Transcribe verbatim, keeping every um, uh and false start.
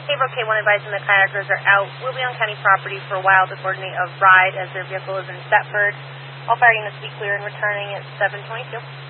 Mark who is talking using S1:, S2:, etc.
S1: Haverhill K one advising the kayakers are out. Will be on county property for a while to coordinate a ride as their vehicle is in Thetford. All fire units be clear and returning at seven twenty-two.